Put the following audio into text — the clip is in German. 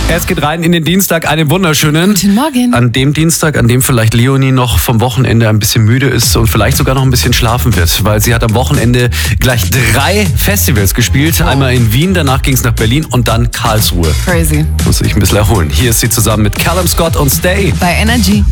Es geht rein in den Dienstag, einen wunderschönen. Guten Morgen. An dem Dienstag, an dem vielleicht Leonie noch vom Wochenende ein bisschen müde ist und vielleicht sogar noch ein bisschen schlafen wird, weil sie hat am Wochenende gleich 3 Festivals gespielt. Einmal in Wien, danach ging es nach Berlin und dann Karlsruhe. Crazy. Muss ich ein bisschen erholen. Hier ist sie zusammen mit Callum Scott und Stay. Bei Energy.